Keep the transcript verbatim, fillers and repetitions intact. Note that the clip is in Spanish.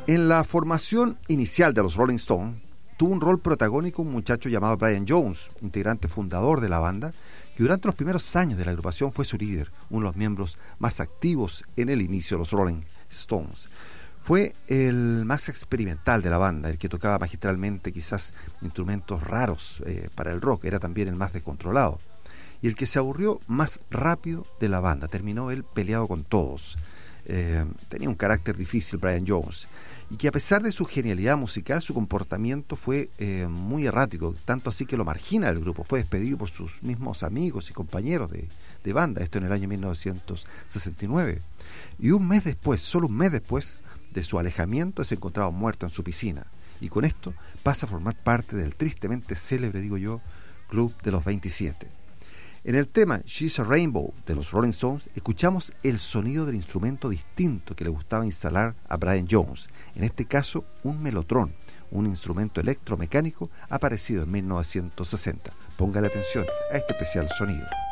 En la formación inicial de los Rolling Stones, tuvo un rol protagónico un muchacho llamado Brian Jones, integrante fundador de la banda, que durante los primeros años de la agrupación fue su líder, uno de los miembros más activos en el inicio de los Rolling Stones. Fue el más experimental de la banda, el que tocaba magistralmente quizás instrumentos raros eh, para el rock, era también el más descontrolado. Y el que se aburrió más rápido de la banda, terminó él peleado con todos. Eh, tenía un carácter difícil Brian Jones, y que a pesar de su genialidad musical, su comportamiento fue eh, muy errático, tanto así que lo margina del grupo, fue despedido por sus mismos amigos y compañeros de, de banda, esto en el año mil novecientos sesenta y nueve. Y un mes después, solo un mes después de su alejamiento, es encontrado muerto en su piscina, y con esto pasa a formar parte del tristemente célebre, digo yo, Club de los veintisiete. En el tema She's a Rainbow de los Rolling Stones escuchamos el sonido del instrumento distinto que le gustaba instalar a Brian Jones, en este caso un melotrón, un instrumento electromecánico aparecido en mil novecientos sesenta. Póngale atención a este especial sonido.